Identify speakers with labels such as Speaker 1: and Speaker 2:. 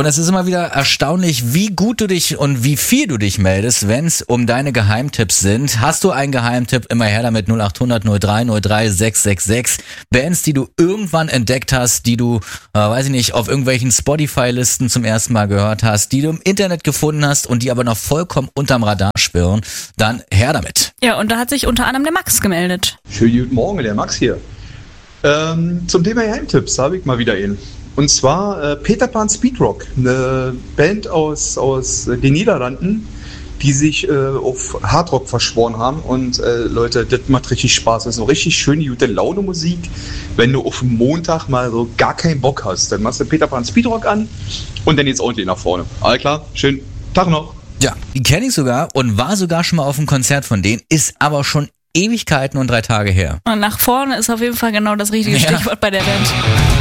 Speaker 1: Und es ist immer wieder erstaunlich, wie gut du dich und wie viel du dich meldest, wenn es um deine Geheimtipps sind. Hast du einen Geheimtipp, immer her damit 0800 03 03 666. Bands, die du irgendwann entdeckt hast, die du, weiß ich nicht, auf irgendwelchen Spotify-Listen zum ersten Mal gehört hast, die du im Internet gefunden hast und die aber noch vollkommen unterm Radar schwirren, dann her damit.
Speaker 2: Ja, und da hat sich unter anderem der Max gemeldet.
Speaker 3: Schönen guten Morgen, der Max hier. Zum Thema Geheimtipps habe ich mal wieder einen. Und zwar Peter Pan Speedrock, eine Band aus den Niederlanden, die sich auf Hardrock verschworen haben. Und Leute, das macht richtig Spaß. Das ist so richtig schöne, gute Laune Musik. Wenn du auf Montag mal so gar keinen Bock hast, dann machst du Peter Pan Speedrock an und dann geht's ordentlich nach vorne. Alles klar, schönen Tag noch.
Speaker 1: Ja, die kenne ich sogar und war sogar schon mal auf einem Konzert von denen, ist aber schon Ewigkeiten und 3 Tage her.
Speaker 2: Und nach vorne ist auf jeden Fall genau das richtige Stichwort bei der Band.